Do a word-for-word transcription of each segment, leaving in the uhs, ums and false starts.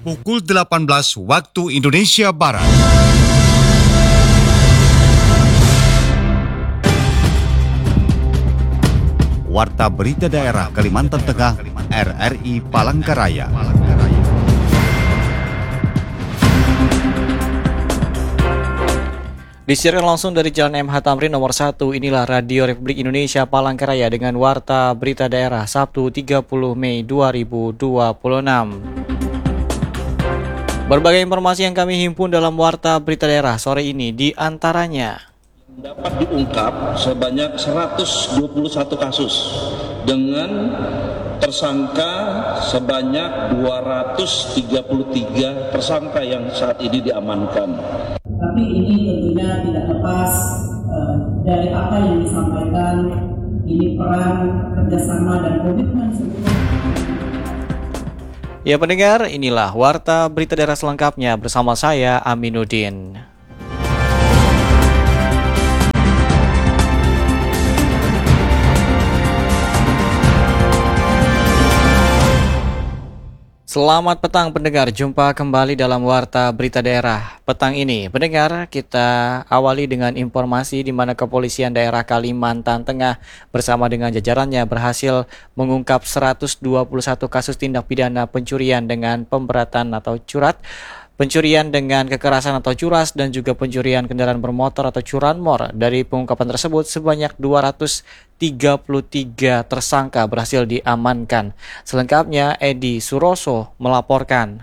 pukul delapan belas waktu Indonesia Barat. Warta Berita Daerah Kalimantan Tengah, R R I Palangkaraya. Disiarkan langsung dari Jalan M H Tamrin nomor satu, inilah Radio Republik Indonesia Palangkaraya dengan Warta Berita Daerah Sabtu tiga puluh Mei dua ribu dua puluh enam. Berbagai informasi yang kami himpun dalam Warta Berita Daerah sore ini di antaranya: dapat diungkap sebanyak seratus dua puluh satu kasus dengan tersangka sebanyak dua ratus tiga puluh tiga tersangka yang saat ini diamankan. Tapi ini tentunya tidak lepas uh, dari apa yang disampaikan, ini peran kerjasama dan komitmen seluruh. Ya pendengar, inilah Warta Berita Daerah selengkapnya bersama saya Aminuddin. Selamat petang pendengar, jumpa kembali dalam Warta Berita Daerah. Petang ini, pendengar, kita awali dengan informasi di mana Kepolisian Daerah Kalimantan Tengah bersama dengan jajarannya berhasil mengungkap seratus dua puluh satu kasus tindak pidana pencurian dengan pemberatan atau curat, pencurian dengan kekerasan atau curas, dan juga pencurian kendaraan bermotor atau curanmor. Dari pengungkapan tersebut, sebanyak dua ratus tiga puluh tiga tersangka berhasil diamankan. Selengkapnya, Edi Suroso melaporkan.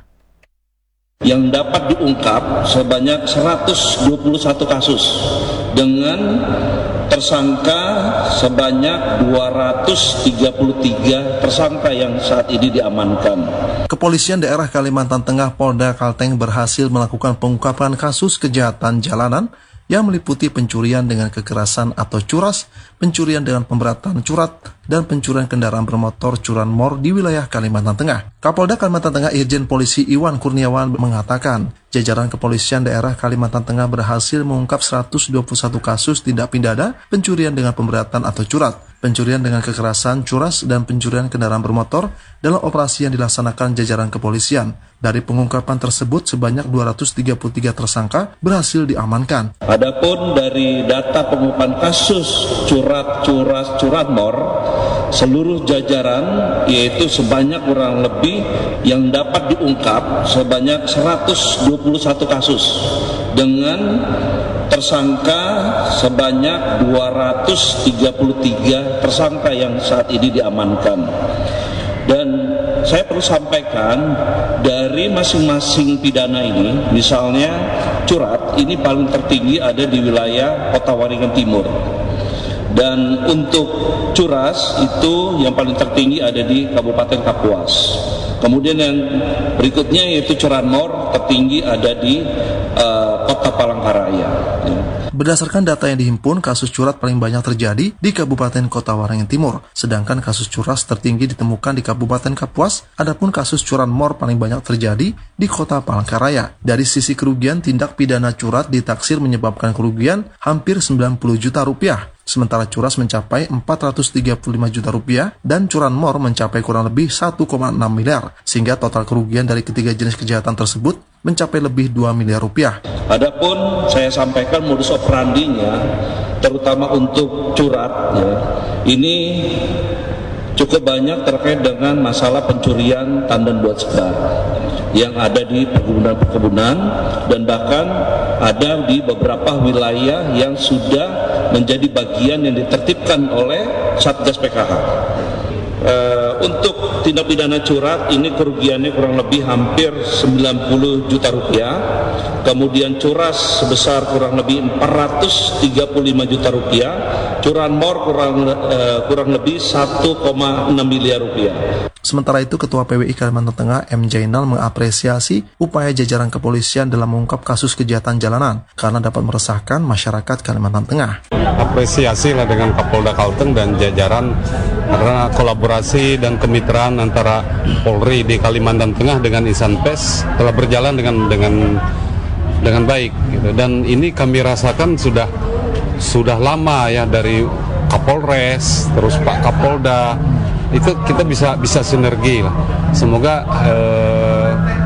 Yang dapat diungkap sebanyak seratus dua puluh satu kasus dengan tersangka sebanyak dua ratus tiga puluh tiga tersangka yang saat ini diamankan. Kepolisian Daerah Kalimantan Tengah Polda Kalteng berhasil melakukan pengungkapan kasus kejahatan jalanan yang meliputi pencurian dengan kekerasan atau curas, pencurian dengan pemberatan curat, dan pencurian kendaraan bermotor curanmor di wilayah Kalimantan Tengah. Kapolda Kalimantan Tengah Irjen Polisi Iwan Kurniawan mengatakan, jajaran Kepolisian Daerah Kalimantan Tengah berhasil mengungkap seratus dua puluh satu kasus tindak pidana pencurian dengan pemberatan atau curat, pencurian dengan kekerasan, curas, dan pencurian kendaraan bermotor dalam operasi yang dilaksanakan jajaran kepolisian. Dari pengungkapan tersebut, sebanyak dua ratus tiga puluh tiga tersangka berhasil diamankan. Adapun dari data pengungkapan kasus curat, curas, curanmor, seluruh jajaran yaitu sebanyak kurang lebih yang dapat diungkap sebanyak seratus dua puluh satu kasus dengan tersangka sebanyak dua ratus tiga puluh tiga tersangka yang saat ini diamankan. Dan saya perlu sampaikan, dari masing-masing pidana ini, misalnya curat, ini paling tertinggi ada di wilayah Kota Waringin Timur. Dan untuk curas itu yang paling tertinggi ada di Kabupaten Kapuas. Kemudian yang berikutnya yaitu curanmor tertinggi ada di uh, Kota Palangkaraya. Berdasarkan data yang dihimpun, kasus curat paling banyak terjadi di Kabupaten Kota Waringin Timur, sedangkan kasus curas tertinggi ditemukan di Kabupaten Kapuas, adapun kasus curanmor paling banyak terjadi di Kota Palangkaraya. Dari sisi kerugian, tindak pidana curat ditaksir menyebabkan kerugian hampir sembilan puluh juta rupiah. Sementara curas mencapai empat ratus tiga puluh lima juta rupiah dan curanmor mencapai kurang lebih satu koma enam miliar, sehingga total kerugian dari ketiga jenis kejahatan tersebut mencapai lebih dua miliar rupiah. Adapun saya sampaikan modus operandinya, terutama untuk curat, ya, ini cukup banyak terkait dengan masalah pencurian tandan buat sebar yang ada di perkebunan-perkebunan dan bahkan ada di beberapa wilayah yang sudah menjadi bagian yang ditertibkan oleh Satgas P K H. Uh, untuk tindak pidana curat ini kerugiannya kurang lebih hampir sembilan puluh juta rupiah. Kemudian curas sebesar kurang lebih empat ratus tiga puluh lima juta rupiah, curanmor kurang uh, kurang lebih satu koma enam miliar rupiah. Sementara itu, Ketua P W I Kalimantan Tengah M. Jainal mengapresiasi upaya jajaran kepolisian dalam mengungkap kasus kejahatan jalanan karena dapat meresahkan masyarakat Kalimantan Tengah. Apresiasi lah dengan Kapolda Kalteng dan jajaran karena kolaborasi dan kemitraan antara Polri di Kalimantan Tengah dengan Insanpes telah berjalan dengan dengan dengan baik gitu. Dan ini kami rasakan sudah sudah lama ya, dari Kapolres terus Pak Kapolda, itu kita bisa bisa sinergi lah. Semoga eh,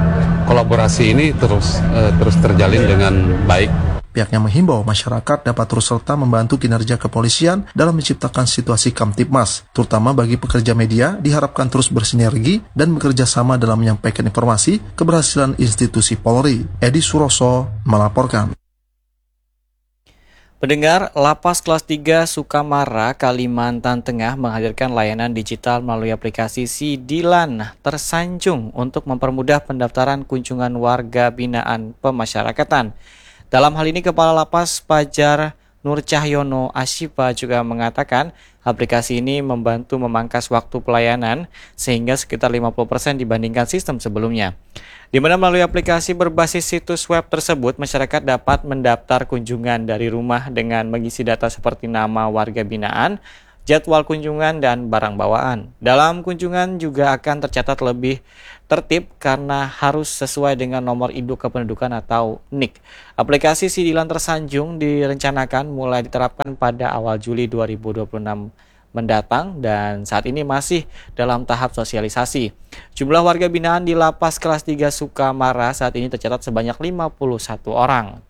kolaborasi ini terus uh, terus terjalin dengan baik. Pihaknya menghimbau masyarakat dapat terus serta membantu kinerja kepolisian dalam menciptakan situasi Kamtibmas, terutama bagi pekerja media diharapkan terus bersinergi dan bekerja sama dalam menyampaikan informasi keberhasilan institusi Polri. Edi Suroso melaporkan. Pendengar, Lapas Kelas tiga Sukamara, Kalimantan Tengah menghadirkan layanan digital melalui aplikasi Sidilan Tersanjung untuk mempermudah pendaftaran kunjungan warga binaan pemasyarakatan. Dalam hal ini, Kepala Lapas Pajar Nur Cahyono Asyifa juga mengatakan aplikasi ini membantu memangkas waktu pelayanan sehingga sekitar lima puluh persen dibandingkan sistem sebelumnya. Di mana melalui aplikasi berbasis situs web tersebut, masyarakat dapat mendaftar kunjungan dari rumah dengan mengisi data seperti nama warga binaan, jadwal kunjungan, dan barang bawaan. Dalam kunjungan juga akan tercatat lebih tertib karena harus sesuai dengan nomor induk kependudukan atau N I K. Aplikasi Sidilan Tersanjung direncanakan mulai diterapkan pada awal Juli dua ribu dua puluh enam mendatang dan saat ini masih dalam tahap sosialisasi. Jumlah warga binaan di Lapas Kelas tiga Sukamara saat ini tercatat sebanyak lima puluh satu orang.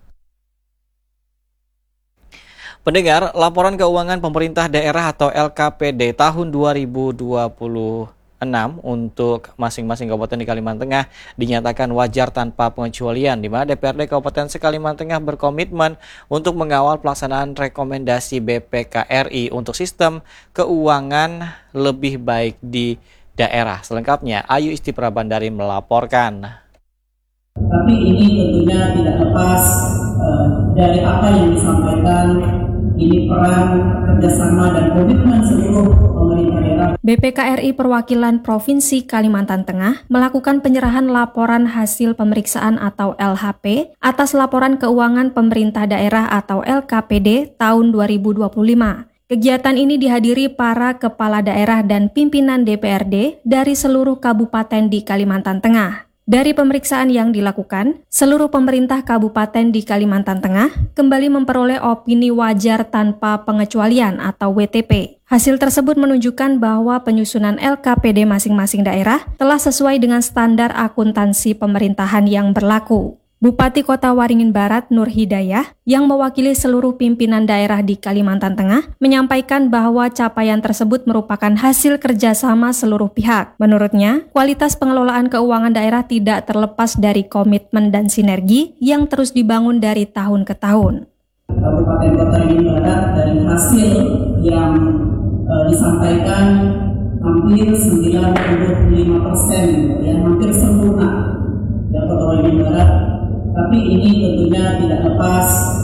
Pendengar, laporan keuangan pemerintah daerah atau L K P D tahun dua ribu dua puluh enam untuk masing-masing kabupaten di Kalimantan Tengah dinyatakan wajar tanpa pengecualian, di mana D P R D Kabupaten se-Kalimantan Tengah berkomitmen untuk mengawal pelaksanaan rekomendasi B P K R I untuk sistem keuangan lebih baik di daerah. Selengkapnya, Ayu Istiprabandari melaporkan. Tapi ini tentunya tidak lepas uh, dari apa yang disampaikan. Ini peran kerjasama dan komitmen seluruh pemerintah daerah. B P K R I Perwakilan Provinsi Kalimantan Tengah melakukan penyerahan laporan hasil pemeriksaan atau L H P atas laporan keuangan pemerintah daerah atau L K P D tahun dua ribu dua puluh lima. Kegiatan ini dihadiri para kepala daerah dan pimpinan D P R D dari seluruh kabupaten di Kalimantan Tengah. Dari pemeriksaan yang dilakukan, seluruh pemerintah kabupaten di Kalimantan Tengah kembali memperoleh opini wajar tanpa pengecualian atau W T P. Hasil tersebut menunjukkan bahwa penyusunan L K P D masing-masing daerah telah sesuai dengan standar akuntansi pemerintahan yang berlaku. Bupati Kota Waringin Barat Nur Hidayah yang mewakili seluruh pimpinan daerah di Kalimantan Tengah menyampaikan bahwa capaian tersebut merupakan hasil kerjasama seluruh pihak. Menurutnya, kualitas pengelolaan keuangan daerah tidak terlepas dari komitmen dan sinergi yang terus dibangun dari tahun ke tahun. Kabupaten Kota Waringin Barat dari hasil yang e, disampaikan hampir sembilan puluh lima persen, ya, hampir sempurna dari Kota Waringin Barat. Tapi ini tentunya tidak lepas